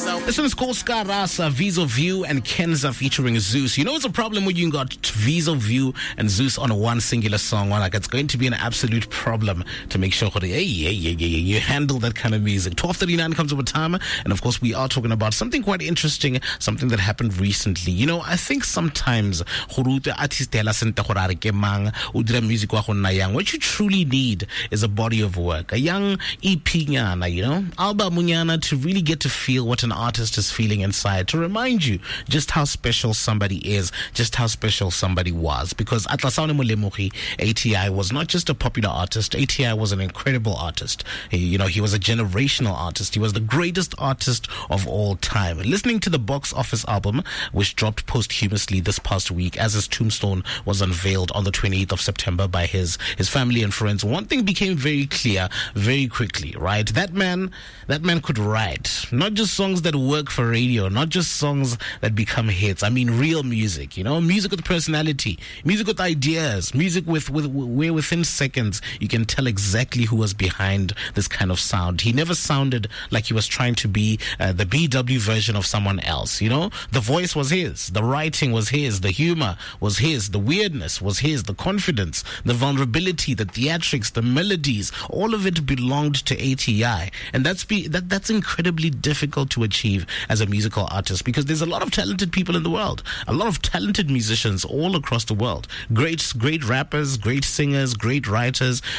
This one's called Ska Rasa, Viso View and Kenza featuring Zeus. You know it's a problem when you got Viso View and Zeus on one singular song. Like it's going to be an absolute problem to make sure you handle that kind of music. 12:39 comes over time, and of course we are talking about something quite interesting, something that happened recently. You know, I think sometimes what you truly need is a body of work, a young EP, you know, album to really get to feel what an artist is feeling inside, to remind you just how special somebody is, just how special somebody was. Because Atlasane Molemogi, ATI was not just a popular artist. ATI was an incredible artist. He was a generational artist. He was the greatest artist of all time. Listening to the Box Office album, which dropped posthumously this past week as his tombstone was unveiled on the 28th of September by his family and friends, one thing became very clear very quickly, right? That man could write not just songs that work for radio, not just songs that become hits. I mean, real music, music with personality, music with ideas, music where within seconds you can tell exactly who was behind this kind of sound. He never sounded like he was trying to be the BW version of someone else. The voice was his, the writing was his, the humor was his, the weirdness was his, the confidence, the vulnerability, the theatrics, the melodies, all of it belonged to ATI. And that's incredibly difficult to achieve as a musical artist, because there's a lot of talented people in the world, a lot of talented musicians all across the world, great rappers, great singers, great writers,